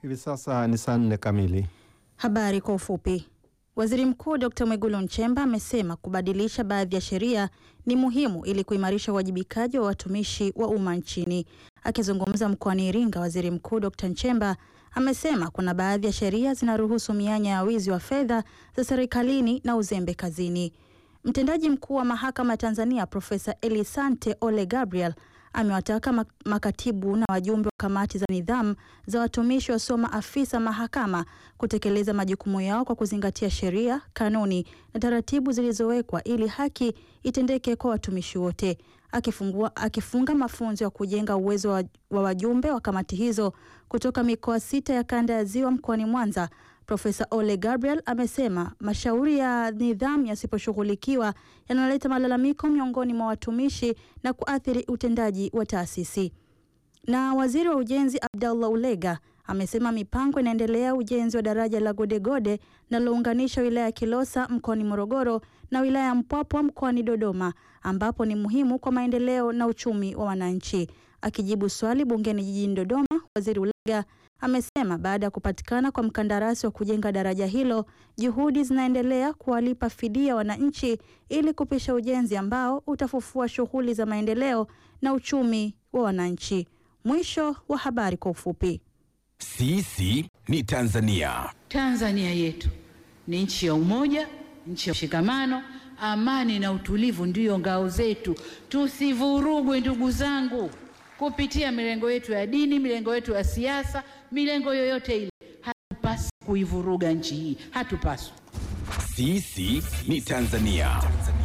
Hivi sasa ni saa 4 kamili. Habari kwa ufupi. Waziri Mkuu Dr. Mwigulu Nchemba amesema kubadilisha baadhi ya sheria ni muhimu ili kuimarisha uwajibikaji wa watumishi wa umma nchini. Akizungumza mkoani Iringa, Waziri Mkuu Dr. Nchemba amesema kuna baadhi ya sheria zinaruhusu mianya ya wizi wa fedha za serikalini na uzembe kazini. Mtendaji mkuu wa Mahakama ya Tanzania Profesa Elisante Ole Gabriel amewataka makatibu na wajumbe wa kamati za nidhamu za watumishi wasio maafisa mahakama kutekeleza majukumu yao kwa kuzingatia sheria, kanuni na taratibu zilizowekwa ili haki itendeke kwa watumishi wote. Akifunga mafunzo ya kujenga uwezo wa wajumbe wa kamati hizo kutoka mikoa 6 ya kanda ya Ziwa mkoani Mwanza, Profesa Ole Gabriel amesema mashauri ya nidhamu yasiposhughulikiwa yanaleta malalamiko miongoni mwa watumishi na kuathiri utendaji wa taasisi. Na Waziri wa Ujenzi Abdallah Ulega amesema mipango inaendelea ujenzi wa daraja la Godegode linalounganisha wilaya ya Kilosa mkoani Morogoro na wilaya ya Mpwapwa mkoani Dodoma, ambapo ni muhimu kwa maendeleo na uchumi wa wananchi. Akijibu swali bungeni jijini Dodoma, Waziri Ulega amesema baada ya kupatikana kwa mkandarasi wa kujenga daraja hilo, juhudi zinaendelea kuwalipa fidia wananchi ili kupisha ujenzi ambao utafufua shughuli za maendeleo na uchumi wa wananchi. Mwisho wa habari kwa ufupi. Sisi ni Tanzania. Tanzania yetu ni nchi ya umoja, nchi ya mshikamano, amani na utulivu ndiyo ngao zetu. Tusivurugwe ndugu zangu kupitia milengo yetu ya dini, milengo yetu ya siasa, milengo yoyote ile. Hatupaswi kuivuruga nchi hii, hatupaswi. Sisi ni Tanzania.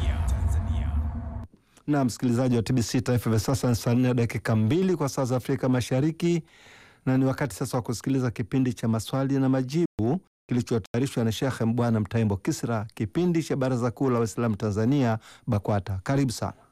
Na msikilizaji wa TBC Taifa, hivi sasa ni saa 4 dakika 2 kwa saa za Afrika Mashariki, na ni wakati sasa wa kusikiliza kipindi cha maswali na majibu kilichotayarishwa na Sheikh Mbwana Mtaimbo Kisra, kipindi cha Baraza Kuu la Waislamu Tanzania BAKWATA. Karibu sana.